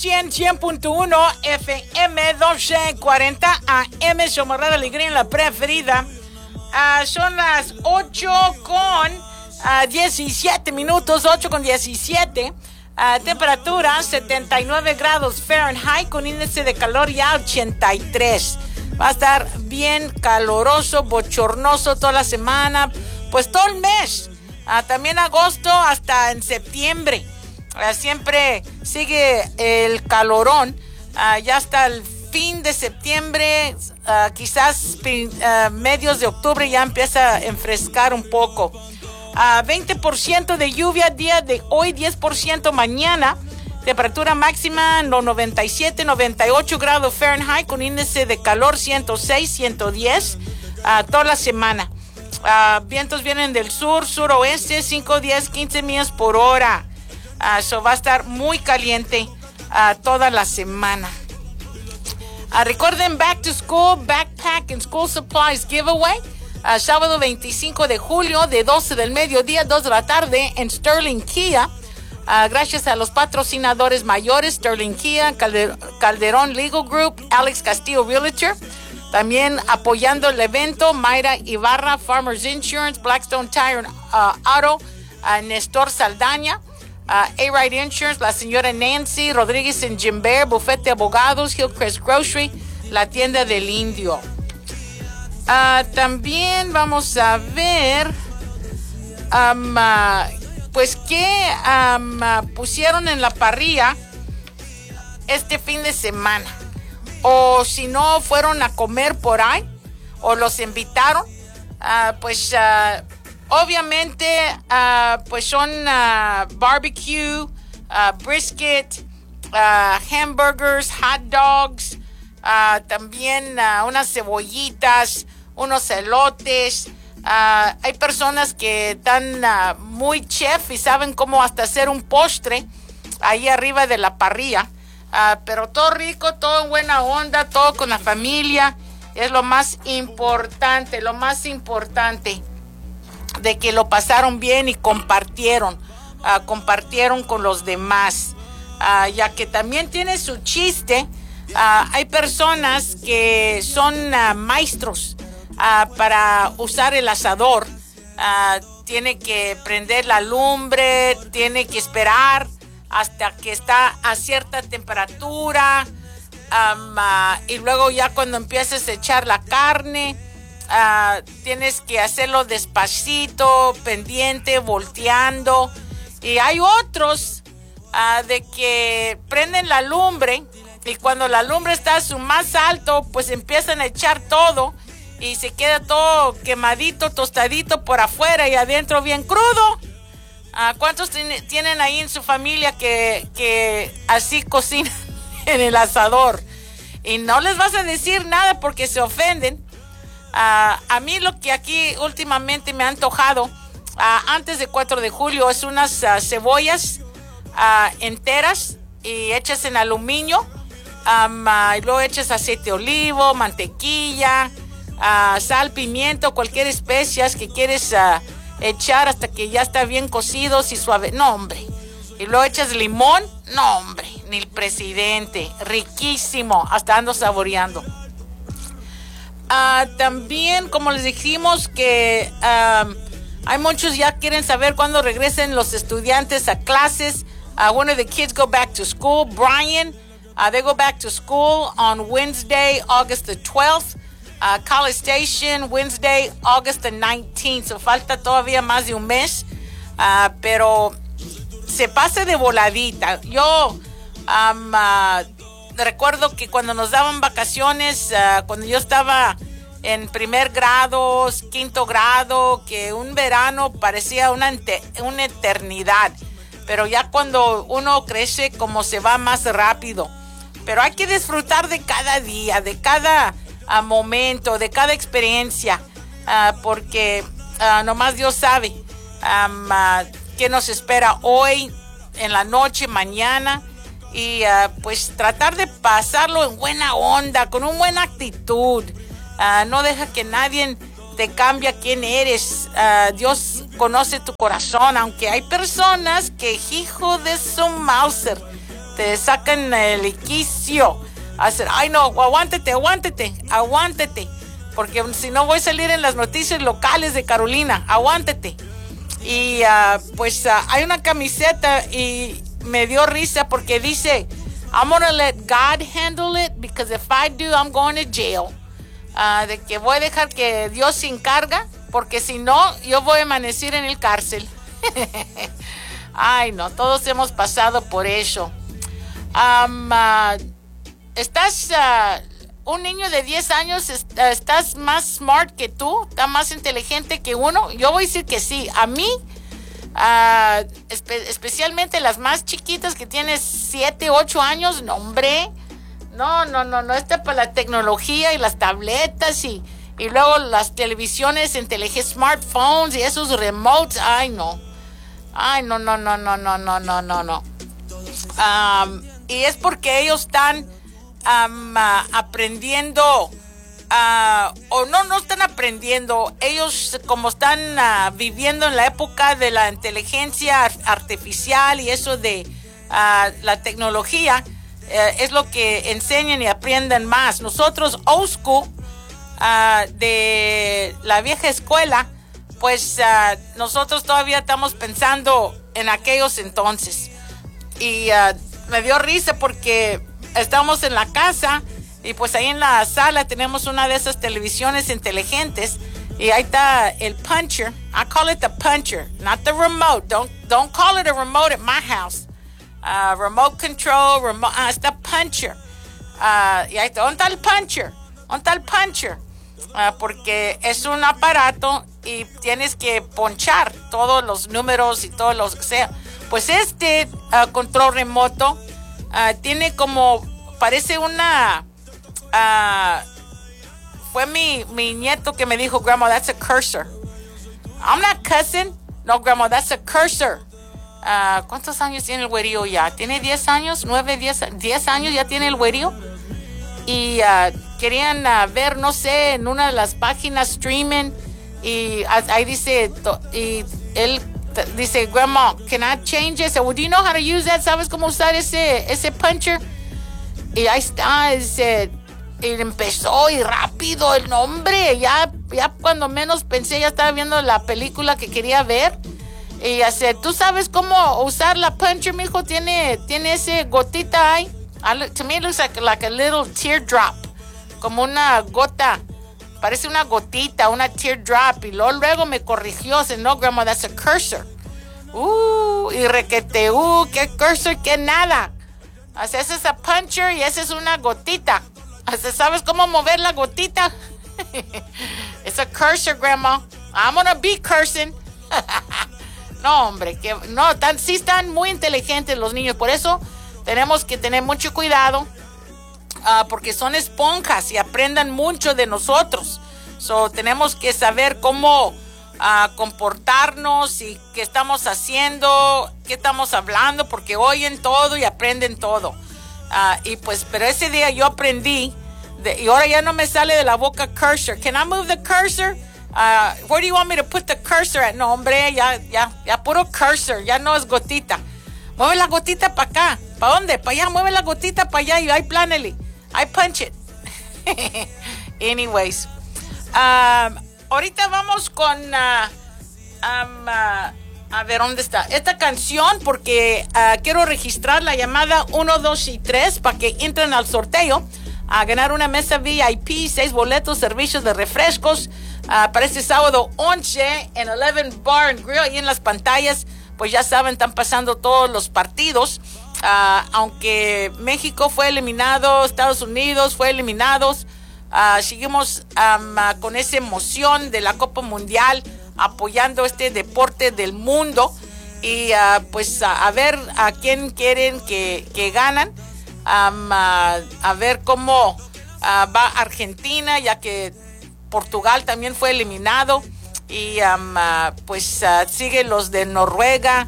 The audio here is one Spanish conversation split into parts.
100.1 FM, 1240 AM, Somorrada Alegría en la preferida. Son las 8:17, 8:17. Temperatura 79 grados Fahrenheit con índice de calor ya 83. Va a estar bien caloroso, bochornoso toda la semana, pues todo el mes. También agosto hasta en septiembre. Siempre sigue el calorón. Ya hasta el fin de septiembre, quizás medios de octubre ya empieza a enfrescar un poco. 20% de lluvia día de hoy, 10% mañana. Temperatura máxima 97, 98 grados Fahrenheit con índice de calor 106, 110 toda la semana. Vientos vienen del sur, suroeste, 5, 10, 15 millas por hora. So va a estar muy caliente toda la semana. Recuerden, Back to School, Backpack and School Supplies Giveaway. Sábado 25 de julio de 12 del mediodía, 2 de la tarde en Sterling Kia. Gracias a los patrocinadores mayores, Sterling Kia, Calderón Legal Group, Alex Castillo Realtor. También apoyando el evento, Mayra Ibarra, Farmers Insurance, Blackstone Tire Auto, Néstor Saldaña, A-Ride Insurance, la señora Nancy Rodríguez en Jimber, Bufete de Abogados, Hillcrest Grocery, la tienda del Indio. También vamos a ver pues qué pusieron en la parrilla este fin de semana, o si no fueron a comer por ahí o los invitaron. Pues obviamente pues son barbecue, brisket, hamburgers, hot dogs, también unas cebollitas, unos elotes. Hay personas que están muy chef y saben cómo hasta hacer un postre ahí arriba de la parrilla. Pero todo rico, todo en buena onda, todo con la familia. Es lo más importante de que lo pasaron bien y compartieron con los demás. Ya que también tiene su chiste. Hay personas que son maestros para usar el asador. Tiene que prender la lumbre, tiene que esperar hasta que está a cierta temperatura, y luego ya cuando empieces a echar la carne, tienes que hacerlo despacito, pendiente, volteando. Y hay otros de que prenden la lumbre y cuando la lumbre está a su más alto, pues empiezan a echar todo y se queda todo quemadito, tostadito por afuera y adentro bien crudo. ¿Cuántos tienen ahí en su familia que así cocinan en el asador? Y no les vas a decir nada porque se ofenden. A mí lo que aquí últimamente me ha antojado, antes de 4 de julio, es unas cebollas enteras y hechas en aluminio. Y luego echas aceite de olivo, mantequilla, sal, pimiento, cualquier especias que quieres echar hasta que ya está bien cocido y suave. No, hombre. Y luego echas limón. No, hombre. Ni el presidente. Riquísimo. Hasta ando saboreando. También, como les dijimos, que hay muchos ya quieren saber cuándo regresen los estudiantes a clases. One of the kids go back to school. Brian, they go back to school on Wednesday, August the 12th. College Station, Wednesday, August the 19th. So falta todavía más de un mes. Pero se pasa de voladita. Yo recuerdo que cuando nos daban vacaciones, cuando yo estaba en primer grado, quinto grado, que un verano parecía una eternidad. Pero ya cuando uno crece, como se va más rápido. Pero hay que disfrutar de cada día, de cada momento, de cada experiencia, porque nomás Dios sabe qué nos espera hoy, en la noche, mañana, y pues tratar de pasarlo en buena onda, con una buena actitud. No deja que nadie te cambie quién eres. Dios conoce tu corazón, aunque hay personas que, hijo de su Mauser, te sacan el quicio. Hacer, ay no, aguántate, porque si no voy a salir en las noticias locales de Carolina, aguántate. Y pues hay una camiseta y me dio risa porque dice, I'm gonna let God handle it because if I do, I'm going to jail. De que voy a dejar que Dios se encarga, porque si no, yo voy a amanecer en el cárcel. Ay, no, todos hemos pasado por eso. Estás, un niño de 10 años, estás más smart que tú, estás más inteligente que uno. Yo voy a decir que sí. A mí, especialmente las más chiquitas que tienen 7, 8 años, no, hombre. No, está para la tecnología y las tabletas y luego las televisiones inteligentes, smartphones y esos remotes. Ay, no. Y es porque ellos están aprendiendo, o no están aprendiendo. Ellos, como están viviendo en la época de la inteligencia artificial y eso de la tecnología, es lo que enseñan y aprenden más. Nosotros, old school, de la vieja escuela, pues nosotros todavía estamos pensando en aquellos entonces. Y me dio risa porque estamos en la casa y pues ahí en la sala tenemos una de esas televisiones inteligentes y ahí está el puncher. I call it the puncher, not the remote. Don't call it a remote at my house. Remote control, está puncher. Y ahí está, ¿dónde está el puncher? Porque es un aparato y tienes que ponchar todos los números y todos los que sea. Pues este control remoto tiene como, parece una, fue mi nieto que me dijo, Grandma, that's a cursor. I'm not cussing. No, Grandma, that's a cursor. ¿Cuántos años tiene el güerío ya? ¿Tiene 10 años? 9, 10 años ya tiene el güerío. Y querían ver, no sé, en una de las páginas streaming. Y ahí dice, y él dice, Grandma, can I change it? So, well, do you know how to use that? ¿Sabes cómo usar ese puncher? Y ahí está, y empezó y rápido el nombre. Ya cuando menos pensé, ya estaba viendo la película que quería ver. Y hace, ¿tú sabes cómo usar la puncher, mijo? Tiene ese gotita ahí. To me it looks like a little teardrop. Como una gota. Parece una gotita, una teardrop. Y luego me corrigió. Dice, no, Grandma, that's a cursor. Y requete, qué cursor, qué nada. Así, ese es a puncher y esa es una gotita. Así, ¿sabes cómo mover la gotita? It's a cursor, Grandma. I'm gonna be cursing. No, hombre, sí están muy inteligentes los niños. Por eso tenemos que tener mucho cuidado, porque son esponjas y aprendan mucho de nosotros. Tenemos que saber cómo comportarnos y qué estamos haciendo, qué estamos hablando, porque oyen todo y aprenden todo. Y pues, pero ese día yo aprendí, y ahora ya no me sale de la boca cursor. Can I move the cursor? Where do you want me to put the cursor at? No, hombre, ya puro cursor, ya no es gotita. Mueve la gotita para acá. ¿Para dónde? Para allá, mueve la gotita para allá y ahí plánele. I punch it. Anyways. Ahorita vamos con a ver, ¿dónde está? Esta canción, porque quiero registrar la llamada 1, 2 y 3 para que entren al sorteo a ganar una mesa VIP, 6 boletos, servicios de refrescos para este sábado 11 en 11 Bar and Grill. Y en las pantallas, pues ya saben, están pasando todos los partidos. Aunque México fue eliminado, Estados Unidos fue eliminados, seguimos con esa emoción de la Copa Mundial, apoyando este deporte del mundo. Y pues a ver a quién quieren que ganan. A ver cómo va Argentina, ya que Portugal también fue eliminado. Y pues siguen los de Noruega.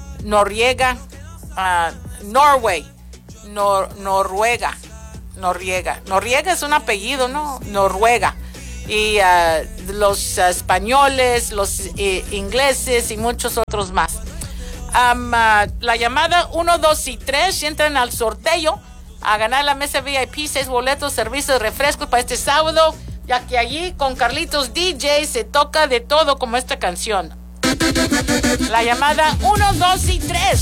Noriega es un apellido, ¿no? Noruega. Y los españoles, los ingleses y muchos otros más. la llamada 1, 2 y 3 entran al sorteo a ganar la mesa VIP, 6 boletos, servicios de refrescos para este sábado, ya que allí con Carlitos DJ se toca de todo como esta canción. La llamada 1, 2 y 3.